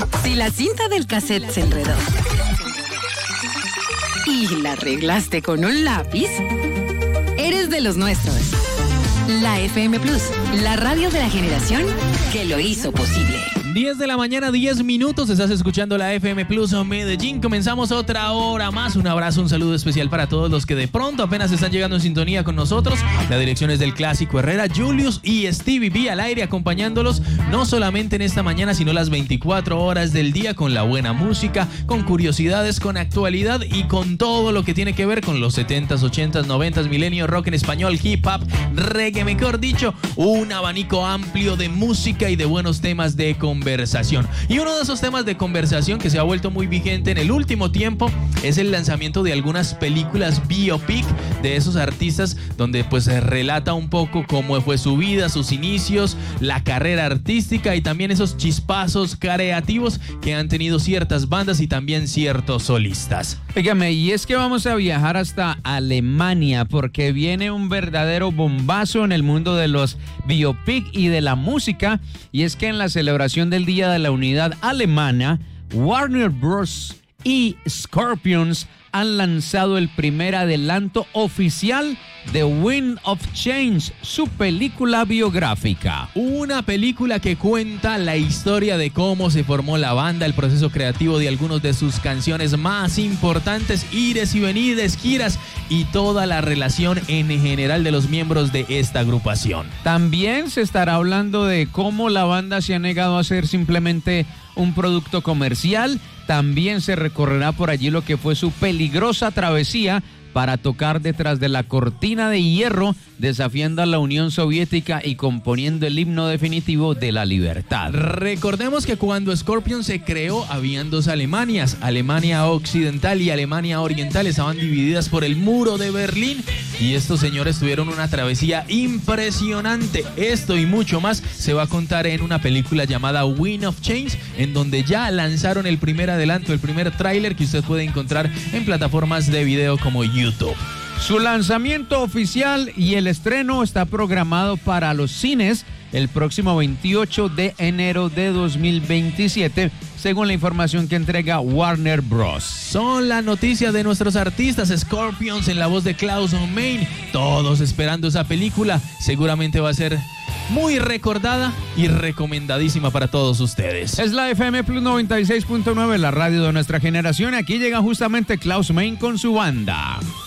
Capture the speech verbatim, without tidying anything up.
Si la cinta del cassette se enredó y la arreglaste con un lápiz, eres de los nuestros. La F M Plus, la radio de la generación que lo hizo posible. diez de la mañana, diez minutos, estás escuchando la F M Plus Medellín. Comenzamos otra hora más. Un abrazo, un saludo especial para todos los que de pronto apenas están llegando en sintonía con nosotros. La dirección es del Clásico Herrera, Julius y Stevie B al aire acompañándolos no solamente en esta mañana, sino las veinticuatro horas del día con la buena música, con curiosidades, con actualidad y con todo lo que tiene que ver con los setentas, ochentas, noventas, milenio, rock en español, hip hop, reggae, mejor dicho, un abanico amplio de música y de buenos temas de conversación. Conversación. Y uno de esos temas de conversación que se ha vuelto muy vigente en el último tiempo es el lanzamiento de algunas películas biopic de esos artistas donde pues se relata un poco cómo fue su vida, sus inicios, la carrera artística y también esos chispazos creativos que han tenido ciertas bandas y también ciertos solistas. Óigame, y es que vamos a viajar hasta Alemania porque viene un verdadero bombazo en el mundo de los biopic y de la música, y es que en la celebración del Día de la Unidad Alemana, Warner Bros. Y Scorpions han lanzado el primer adelanto oficial de Wind of Change, su película biográfica. Una película que cuenta la historia de cómo se formó la banda, el proceso creativo de algunas de sus canciones más importantes, ires y venides, giras y toda la relación en general de los miembros de esta agrupación. También se estará hablando de cómo la banda se ha negado a ser simplemente un producto comercial. También se recorrerá por allí lo que fue su peligrosa travesía para tocar detrás de la cortina de hierro, desafiando a la Unión Soviética y componiendo el himno definitivo de la libertad. Recordemos que cuando Scorpion se creó, habían dos Alemanias, Alemania Occidental y Alemania Oriental, estaban divididas por el muro de Berlín y estos señores tuvieron una travesía impresionante. Esto y mucho más se va a contar en una película llamada Wind of Change, en donde ya lanzaron el primer adelanto, el primer tráiler que usted puede encontrar en plataformas de video como YouTube. YouTube. Su lanzamiento oficial y el estreno está programado para los cines el próximo veintiocho de enero de dos mil veintisiete, según la información que entrega Warner Bros. Son la noticia de nuestros artistas Scorpions en la voz de Klaus Meine. Todos esperando esa película. Seguramente va a ser muy recordada y recomendadísima para todos ustedes. Es la F M Plus noventa y seis punto nueve, la radio de nuestra generación. Aquí llega justamente Klaus Meine con su banda.